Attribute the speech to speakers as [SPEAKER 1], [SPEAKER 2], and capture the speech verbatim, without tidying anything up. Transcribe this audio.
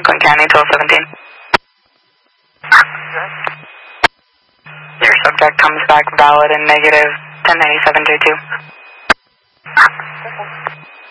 [SPEAKER 1] Franklin County, twelve seventeen. Your subject comes back valid and negative ten ninety-seven J two.